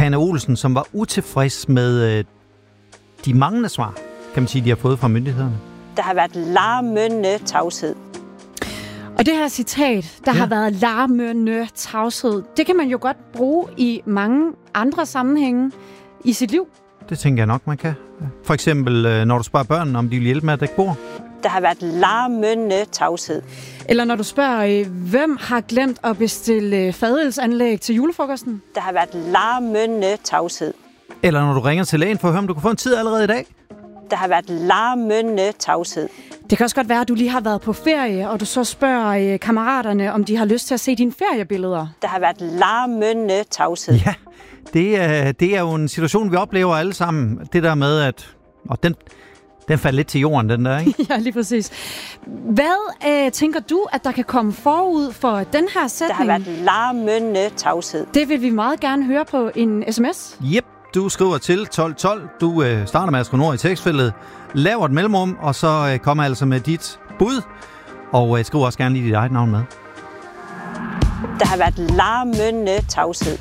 Hanne Olsen, som var utilfreds med de manglende svar, kan man sige, de har fået fra myndighederne. Der har været larmende tavshed. Og det her citat, der har været larmende tavshed, det kan man jo godt bruge i mange andre sammenhænge i sit liv. Det tænker jeg nok, man kan. For eksempel, når du spørger børnene, om de vil hjælpe med at dække bord. Der har været larmende tavshed. Eller når du spørger, hvem har glemt at bestille fadelsanlæg til julefrokosten? Der har været larmende tavshed. Eller når du ringer til lægen for at høre, om du kan få en tid allerede i dag. Der har været larmende tavshed. Det kan også godt være, at du lige har været på ferie, og du så spørger kammeraterne, om de har lyst til at se dine feriebilleder. Der har været larmende tavshed. Ja, det er jo en situation, vi oplever alle sammen. Det der med, at den falder lidt til jorden, den der, ikke? Ja, lige præcis. Hvad tænker du, at der kan komme forud for den her sætning? Der har været larmende tavshed. Det vil vi meget gerne høre på en sms. Yep, du skriver til 1212. Du starter med at skrive ord i tekstfeltet, laver et mellemrum, og så kommer altså med dit bud. Og skriv også gerne lige dit eget navn med. Der har været larmende tavshed.